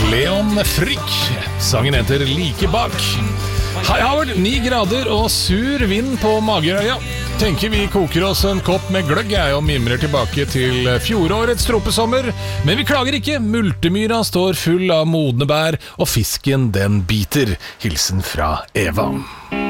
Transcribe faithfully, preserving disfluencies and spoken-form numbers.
Leon Frykk. Sangen heter Like bak. Hei Howard, ni grader og sur vind på Magerøya. Tenker vi koker oss en kopp med gløgg jeg, og mimrer tilbake til fjorårets tropesommer. Men vi klager ikke, multemyra står full av modne bær, og fisken den biter. Hilsen fra Eva.